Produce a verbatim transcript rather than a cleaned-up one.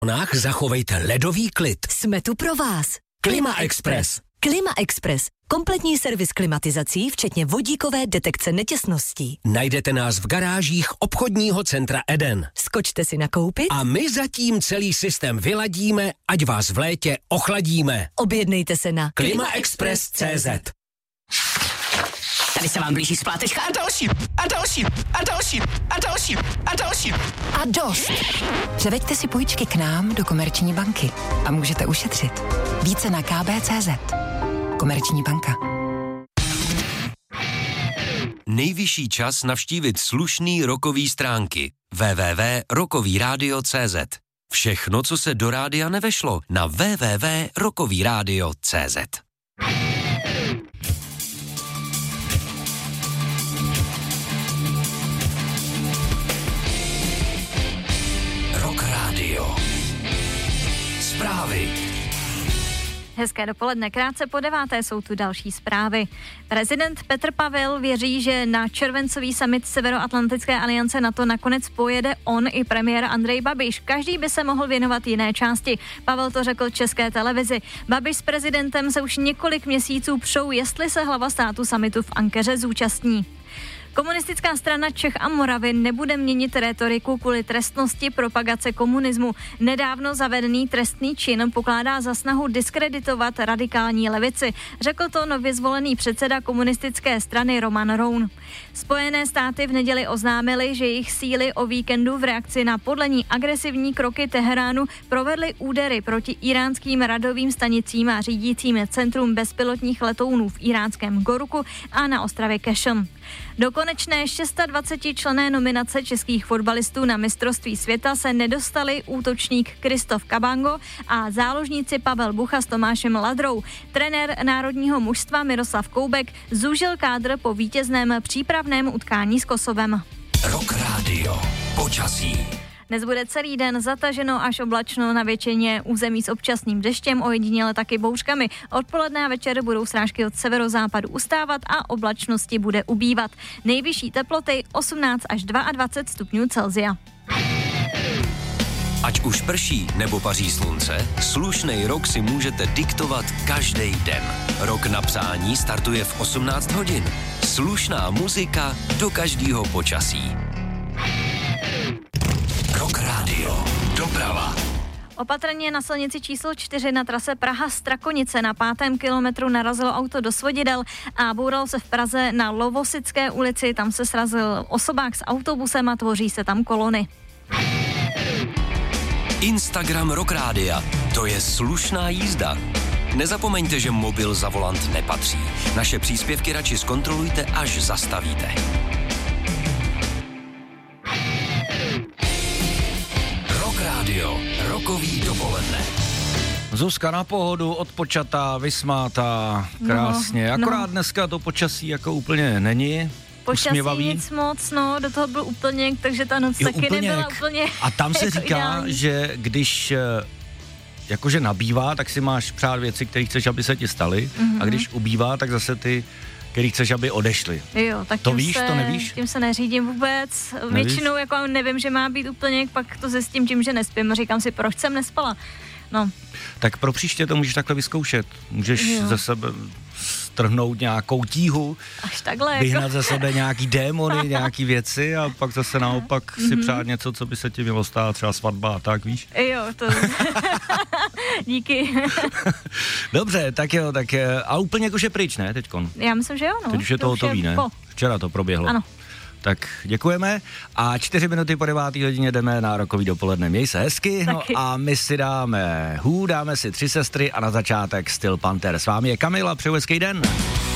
Nách zachovejte ledový klid. Jsme tu pro vás. Klima Express. Klima Express. Kompletní servis klimatizací, včetně vodíkové detekce netěsností. Najdete nás v garážích obchodního centra Eden. Skočte si nakoupit a my zatím celý systém vyladíme, ať vás v létě ochladíme. Objednejte se na klima express tečka cé zet. Tady se vám blíží splátečka a další, a další, a další, a další, a další. A dost. Převeďte si půjčky k nám do Komerční banky a můžete ušetřit. Více na ká bé tečka cé zet. Komerční banka. Nejvyšší čas navštívit slušný rockový stránky. w w w tečka rockový rádio tečka cé zet. Všechno, co se do rádia nevešlo, na w w w tečka rockový rádio tečka cé zet. Rock Radio. Zprávy. Hezké dopoledne, krátce po deváté jsou tu další zprávy. Prezident Petr Pavel věří, že na červencový summit Severoatlantické aliance NATO nakonec pojede on i premiér Andrej Babiš. Každý by se mohl věnovat jiné části. Pavel to řekl České televizi. Babiš s prezidentem se už několik měsíců přou, jestli se hlava státu summitu v Ankeře zúčastní. Komunistická strana Čech a Moravy nebude měnit rétoriku kvůli trestnosti propagace komunismu. Nedávno zavedený trestný čin pokládá za snahu diskreditovat radikální levici, řekl to nově zvolený předseda komunistické strany Roman Roun. Spojené státy v neděli oznámily, že jejich síly o víkendu v reakci na podle ní agresivní kroky Teheránu provedly údery proti iránským radovým stanicím a řídícím centrum bezpilotních letounů v iránském Goruku a na ostrově Kešem. Do konečné dvacetišestičlenné nominace českých fotbalistů na mistrovství světa se nedostali útočník Kristof Kabango a záložníci Pavel Bucha s Tomášem Ladrou. Trenér národního mužstva Miroslav Koubek zúžil kádr po vítězném přípravném utkání s Kosovem. Rock Radio. Počasí. Dnes bude celý den zataženo až oblačno na většině území s občasným deštěm, ojediněle taky bouřkami. Odpoledne a večer budou srážky od severozápadu ustávat a oblačnosti bude ubývat. Nejvyšší teploty osmnáct až dvacet dva stupňů Celsia. Ať už prší nebo paří slunce, slušnej rok si můžete diktovat každý den. Rok na psání startuje v osmnáct hodin. Slušná muzika do každého počasí. Rock Radio. Doprava. Opatrně na silnici číslo čtyři na trase Praha-Strakonice na pátém kilometru narazilo auto do svodidel a boural se v Praze na Lovosické ulici. Tam se srazil osobák s autobusem a tvoří se tam kolony. Instagram Rock Rádia. To je slušná jízda. Nezapomeňte, že mobil za volant nepatří. Naše příspěvky radši zkontrolujte, až zastavíte. Radio, rokový dopoledne. Zuzka na pohodu, odpočatá, vysmátá, krásně. No, Akorát no. Dneska to počasí jako úplně není. Počasí usměvavý. Nic moc, no, do toho byl úplněk, takže ta noc jo, taky úplněk. nebyla úplně. A tam se jako říká, ideální. že když jakože nabývá, tak si máš přát věci, které chceš, aby se ti staly, mm-hmm. a když ubývá, tak zase ty, který chceš, aby odešli. Jo, tak to tím víš, se, to nevíš? Tím se neřídím vůbec. Nevíš? Většinou jako nevím, že má být úplněk, pak to zjistím tím, že nespím. Říkám si, proč jsem nespala. No. Tak pro příště to můžeš takhle vyzkoušet. Můžeš Jo. ze sebe strhnout nějakou tíhu, Až takhle vyhnat jako. ze sebe nějaký démony, nějaký věci a pak zase naopak si Mhm. přát něco, co by se ti mělo stát, třeba svatba a tak, víš? Jo, to... Díky. Dobře, tak jo, tak je, a úplně jakože pryč, ne, teďkon? Já myslím, že jo, no. Teď už je to hotový, ne? Po. Včera to proběhlo. Ano. Tak děkujeme a čtyři minuty po devátý hodině jdeme na rokový dopoledne. Měj se hezky, no Taky. a my si dáme hů, dáme si Tři sestry a na začátek Steel Panther. S vámi je Kamila, přeju hezký den.